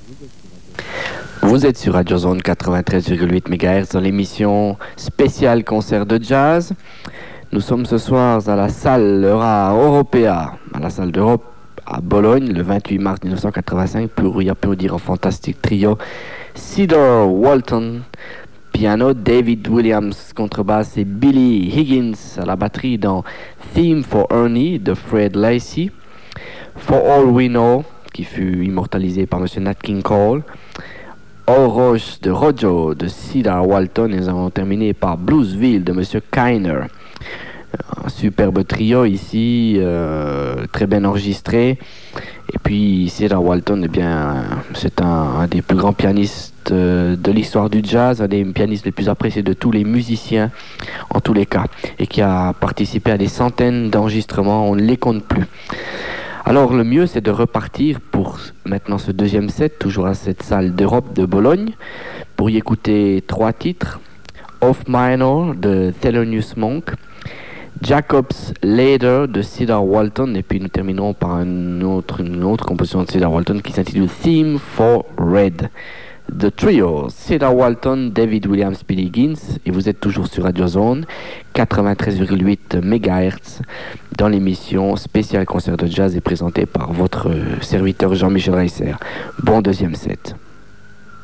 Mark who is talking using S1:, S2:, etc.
S1: Vous êtes sur Radio Zone 93,8 MHz dans l'émission spéciale concert de jazz. Nous sommes ce soir à la salle Europea, à la salle d'Europe à Bologne, le 28 mars 1985, pour y applaudir un fantastique trio. Cedar Walton, piano, David Williams, contrebasse et Billy Higgins à la batterie dans Theme for Ernie de Fred Lacey, For All We Know, qui fut immortalisé par M. Nat King Cole, All Roche de Rojo de Cedar Walton, et nous avons terminé par Bluesville de M. Kiner. Un superbe trio ici, très bien enregistré. Et puis Cedar Walton, eh bien, c'est un des plus grands pianistes de l'histoire du jazz, un des pianistes les plus appréciés de tous les musiciens, en tous les cas, et qui a participé à des centaines d'enregistrements, on ne les compte plus. Alors le mieux, c'est de repartir pour maintenant ce deuxième set, toujours à cette salle d'Europe de Bologne, pour y écouter 3 titres. Off Minor de Thelonious Monk, Jacob's Ladder de Cedar Walton, et puis nous terminerons par une autre composition de Cedar Walton qui s'intitule Theme for Red. The Trio, Cedar Walton, David Williams, Billy Higgins, et vous êtes toujours sur Radio Zone 93,8 MHz dans l'émission spéciale concert de jazz et présentée par votre serviteur Jean-Michel Reisser. Bon deuxième set.